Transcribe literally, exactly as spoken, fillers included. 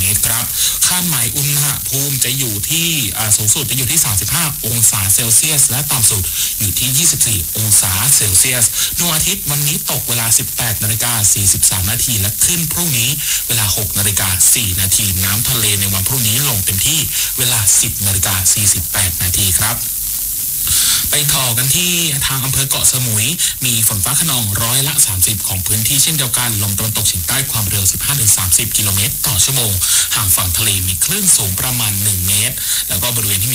ตรครับค่าหมายอุณหภูมิจะอยู่ที่สูงสุดจะอยู่ที่สามสิบห้าองศาเซลเซียสและต่ำสุดอยู่ที่ยี่สิบสี่องศาเซลเซียสดวงอาทิตย์วันนี้ตกเวลา สิบแปดนาฬิกาสี่สิบสามนาทีและขึ้นพรุ่งนี้เวลา หกนาฬิกาสี่นาทีน้ำทะเลในวันพรุ่งนี้ลงเต็มที่เวลา สิบนาฬิกาสี่สิบแปดนาทีครับไปต่อกันที่ทางอำเภอเกาะสมุยมีฝนฟ้าคะนองร้อยละสามสิบของพื้นที่เช่นเดียวกันลมตะวันตกเฉียงใต้ความเร็ว สิบห้าถึงสามสิบ กิโลเมตรต่อชั่วโมงห่างฝั่งทะเลมีคลื่นสูงประมาณหนึ่งเมตรแล้วก็บริเวณที่